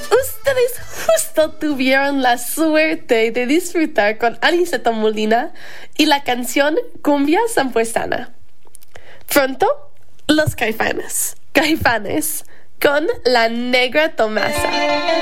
Ustedes justo tuvieron la suerte de disfrutar con Aniceto Molina y la canción Cumbia Sampuesana. Pronto, los Caifanes con La Negra Tomasa.